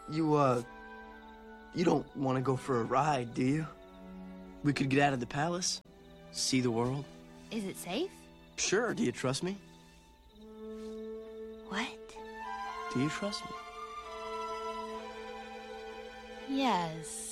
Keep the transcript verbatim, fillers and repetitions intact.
You, uh, you don't want to go for a ride, do you? We could get out of the palace, see the world. Is it safe? Sure, do you trust me? What? Do you trust me? Yes.